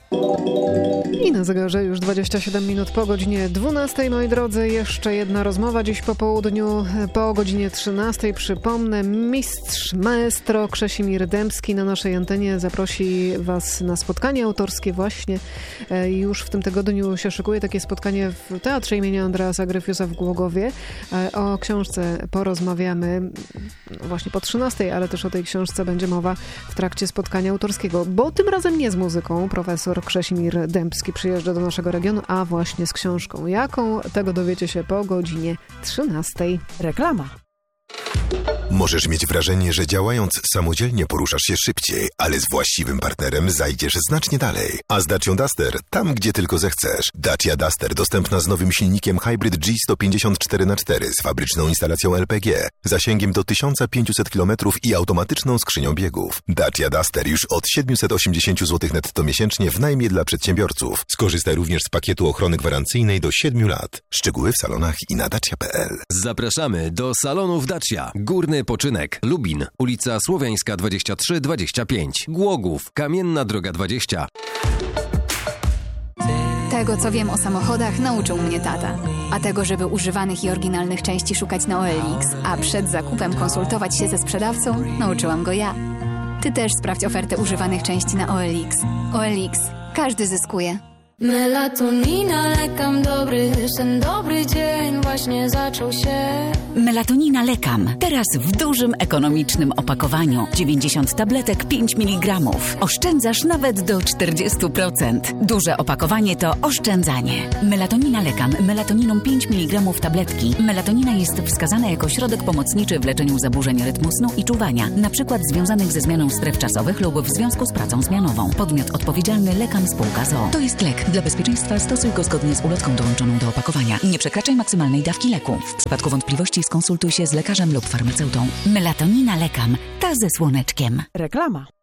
I na zegarze już 27 minut po godzinie 12, moi drodzy. Jeszcze jedna rozmowa dziś po południu. Po godzinie 13, przypomnę, maestro Krzesimir Dębski na naszej antenie zaprosi Was na spotkanie autorskie właśnie. Już w tym tygodniu się szykuje takie spotkanie w Teatrze imienia Andreasa Gryfiusa w Głogowie. O książce porozmawiamy właśnie po 13, ale też o tej książce będzie mowa w trakcie spotkania autorskiego, bo tym razem nie z muzyką. Profesor Krzesimir Dębski przyjeżdża do naszego regionu, a właśnie z książką. Jaką? Tego dowiecie się po godzinie 13. Reklama. Możesz mieć wrażenie, że działając samodzielnie poruszasz się szybciej, ale z właściwym partnerem zajdziesz znacznie dalej. A z Dacią Duster tam, gdzie tylko zechcesz. Dacia Duster dostępna z nowym silnikiem Hybrid G154x4 z fabryczną instalacją LPG, zasięgiem do 1500 km i automatyczną skrzynią biegów. Dacia Duster już od 780 zł netto miesięcznie w najmie dla przedsiębiorców. Skorzystaj również z pakietu ochrony gwarancyjnej do 7 lat. Szczegóły w salonach i na dacia.pl. Zapraszamy do salonów Dacia. Górny Poczynek, Lubin, ulica Słowiańska 23-25, Głogów, Kamienna Droga 20. Tego, co wiem o samochodach, nauczył mnie tata. A tego, żeby używanych i oryginalnych części szukać na OLX, a przed zakupem konsultować się ze sprzedawcą, nauczyłam go ja. Ty też sprawdź ofertę używanych części na OLX. OLX. Każdy zyskuje. Melatonina, lekam dobry, ten dobry dzień właśnie zaczął się. Melatonina Lekam. Teraz w dużym, ekonomicznym opakowaniu. 90 tabletek, 5 mg. Oszczędzasz nawet do 40%. Duże opakowanie to oszczędzanie. Melatonina Lekam. Melatoniną 5 mg tabletki. Melatonina jest wskazana jako środek pomocniczy w leczeniu zaburzeń rytmu snu i czuwania, na przykład związanych ze zmianą stref czasowych lub w związku z pracą zmianową. Podmiot odpowiedzialny Lekam Spółka z.o.o. To jest lek. Dla bezpieczeństwa stosuj go zgodnie z ulotką dołączoną do opakowania. Nie przekraczaj maksymalnej dawki leku. W przypadku wątpliwości skonsultuj się z lekarzem lub farmaceutą. Melatonina Lekam. Ta ze słoneczkiem. Reklama.